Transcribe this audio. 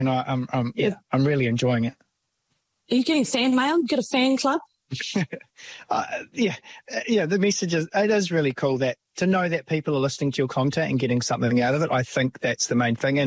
Yeah. I'm really enjoying it. Are you getting fan mail? You got a fan club? Yeah, the messages, it is really cool that to know that people are listening to your content and getting something out of it. I think that's the main thing. And